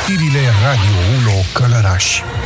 Știrile Radio 1 Călăraș.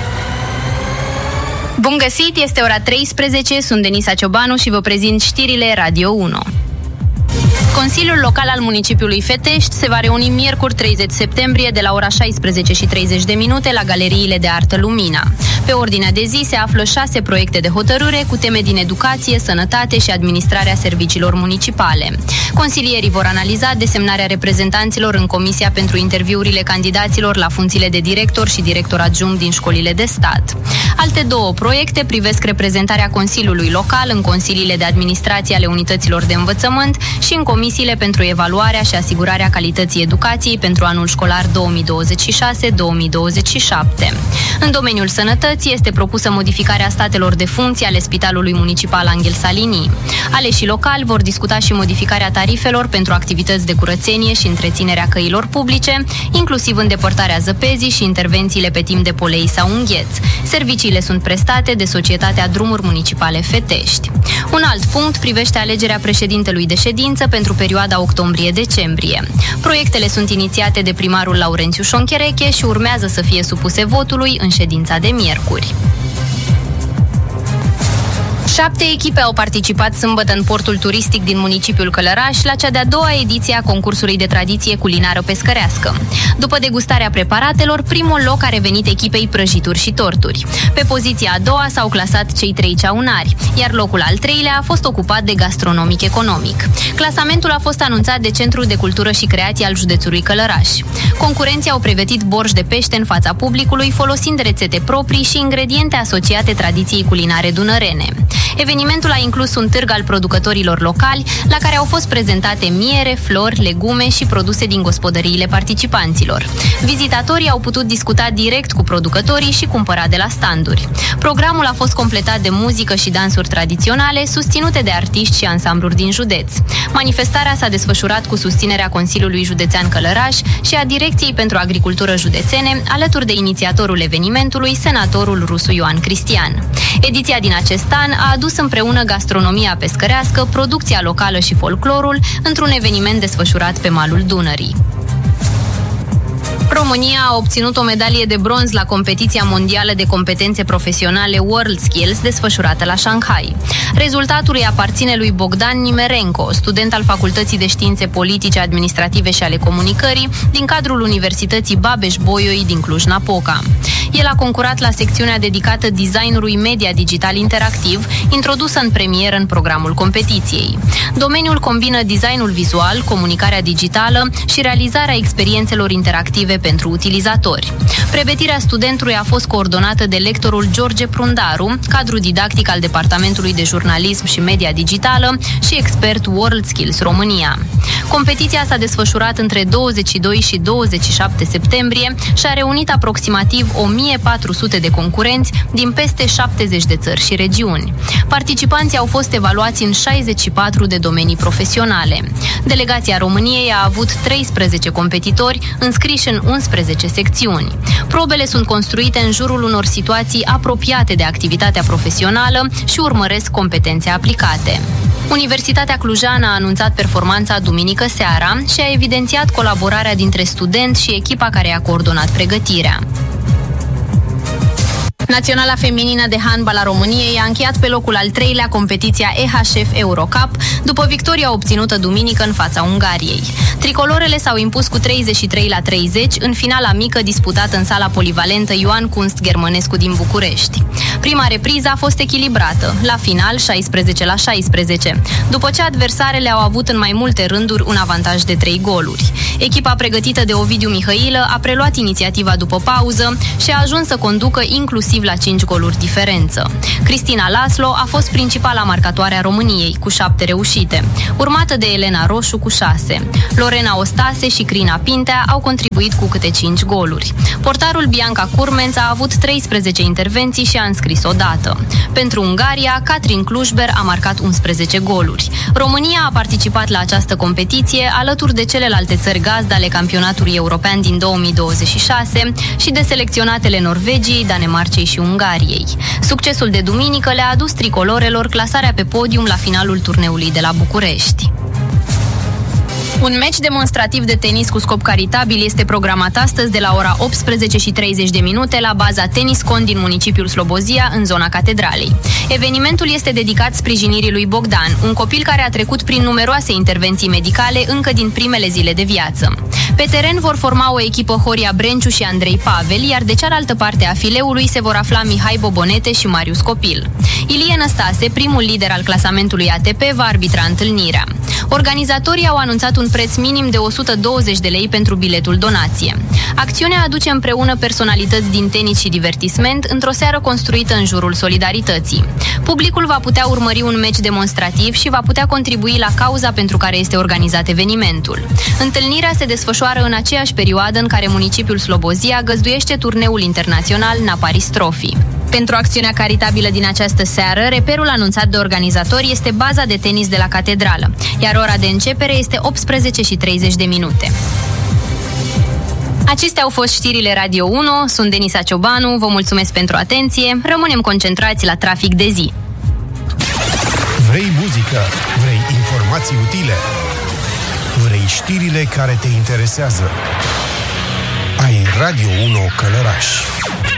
Bun găsit, este ora 13, sunt Denisa Ciobanu și vă prezint știrile Radio 1. Consiliul Local al municipiului Fetești se va reuni miercuri 30 septembrie de la ora 16:30 la galeriile de artă Lumina. Pe ordinea de zi se află 6 proiecte de hotărâre cu teme din educație, sănătate și administrarea serviciilor municipale. Consilierii vor analiza desemnarea reprezentanților în Comisia pentru interviurile candidaților la funcțiile de director și director adjunct din școlile de stat. Alte 2 proiecte privesc reprezentarea Consiliului Local în consiliile de administrație ale unităților de învățământ și în comisiile pentru evaluarea și asigurarea calității educației pentru anul școlar 2026-2027. În domeniul sănătății este propusă modificarea statelor de funcții ale Spitalului Municipal Angel Salini. Aleșii locali vor discuta și modificarea tarifelor pentru activități de curățenie și întreținerea căilor publice, inclusiv îndepărtarea zăpezii și intervențiile pe timp de polei sau îngheț. Serviciile sunt prestate de Societatea Drumuri Municipale Fetești. Un alt punct privește alegerea președintelui de ședință pentru perioada octombrie-decembrie. Proiectele sunt inițiate de primarul Laurențiu Șonchereche și urmează să fie supuse votului în ședința de miercuri. 7 echipe au participat sâmbătă în portul turistic din municipiul Călăraș la cea de-a 2-a ediție a concursului de tradiție culinară pescărească. După degustarea preparatelor, primul loc a revenit echipei prăjituri și torturi. Pe poziția a 2-a s-au clasat cei 3 ceaunari, iar locul al 3-lea a fost ocupat de gastronomic economic. Clasamentul a fost anunțat de Centrul de Cultură și Creație al județului Călăraș. Concurenții au pregătit borș de pește în fața publicului, folosind rețete proprii și ingrediente asociate tradiției culinare dunărene. Evenimentul a inclus un târg al producătorilor locali, la care au fost prezentate miere, flori, legume și produse din gospodăriile participanților. Vizitatorii au putut discuta direct cu producătorii și cumpăra de la standuri. Programul a fost completat de muzică și dansuri tradiționale, susținute de artiști și ansambluri din județ. Manifestarea s-a desfășurat cu susținerea Consiliului Județean Călăraș și a Direcției pentru Agricultură Județene, alături de inițiatorul evenimentului, senatorul Rusu Ioan Cristian. Ediția din acest an a adus împreună gastronomia pescărească, producția locală și folclorul într-un eveniment desfășurat pe malul Dunării. România a obținut o medalie de bronz la competiția mondială de competențe profesionale WorldSkills desfășurată la Shanghai. Rezultatul îi aparține lui Bogdan Nimerenko, student al Facultății de Științe Politice, Administrative și ale Comunicării din cadrul Universității Babeș-Bolyai din Cluj-Napoca. El a concurat la secțiunea dedicată designului media digital interactiv, introdusă în premieră în programul competiției. Domeniul combină designul vizual, comunicarea digitală și realizarea experiențelor interactive pentru utilizatori. Pregătirea studentului a fost coordonată de lectorul George Prundaru, cadru didactic al Departamentului de Jurnalism și Media Digitală și expert WorldSkills România. Competiția s-a desfășurat între 22 și 27 septembrie și a reunit aproximativ 1400 de concurenți din peste 70 de țări și regiuni. Participanții au fost evaluați în 64 de domenii profesionale. Delegația României a avut 13 competitori înscriși în 11 secțiuni. Probele sunt construite în jurul unor situații apropiate de activitatea profesională și urmăresc competențe aplicate. Universitatea Clujană a anunțat performanța duminică seara și a evidențiat colaborarea dintre student și echipa care a coordonat pregătirea. Naționala feminină de handbal a României a încheiat pe locul al 3-lea competiția EHF Eurocup, după victoria obținută duminică în fața Ungariei. Tricolorele s-au impus cu 33-30 în finala mică disputată în sala polivalentă Ioan Kunst Germănescu din București. Prima repriză a fost echilibrată, la final 16-16, după ce adversarele au avut în mai multe rânduri un avantaj de 3 goluri. Echipa pregătită de Ovidiu Mihailă a preluat inițiativa după pauză și a ajuns să conducă inclusiv la 5 goluri diferență. Cristina Laslo a fost principala marcatoare a României, cu 7 reușite, urmată de Elena Roșu cu 6. Lorena Ostase și Crina Pintea au contribuit cu câte 5 goluri. Portarul Bianca Curmenț a avut 13 intervenții și a înscris o dată. Pentru Ungaria, Katrin Klujber a marcat 11 goluri. România a participat la această competiție alături de celelalte țări gazdă ale campionatului european din 2026 și de selecționatele Norvegiei, Danemarcei și Ungariei. Succesul de duminică le-a adus tricolorelor clasarea pe podium la finalul turneului de la București. Un meci demonstrativ de tenis cu scop caritabil este programat astăzi de la ora 18:30 la baza Tenis Con din municipiul Slobozia, în zona Catedralei. Evenimentul este dedicat sprijinirii lui Bogdan, un copil care a trecut prin numeroase intervenții medicale încă din primele zile de viață. Pe teren vor forma o echipă Horia Brenciu și Andrei Pavel, iar de cealaltă parte a fileului se vor afla Mihai Bobonete și Marius Copil. Ilie Năstase, primul lider al clasamentului ATP, va arbitra întâlnirea. Organizatorii au anunțat un preț minim de 120 de lei pentru biletul donație. Acțiunea aduce împreună personalități din tenis și divertisment într-o seară construită în jurul solidarității. Publicul va putea urmări un meci demonstrativ și va putea contribui la cauza pentru care este organizat evenimentul. Întâlnirea se desfășoară în aceeași perioadă în care municipiul Slobozia găzduiește turneul internațional Naparis Trophy. Pentru acțiunea caritabilă din această seară, reperul anunțat de organizatori este baza de tenis de la Catedrală, iar ora de începere este 18:30. Acestea au fost știrile Radio 1, sunt Denisa Ciobanu, vă mulțumesc pentru atenție, rămânem concentrați la trafic de zi. Vrei muzică? Vrei informații utile? Vrei știrile care te interesează? Ai Radio 1 Călăraș.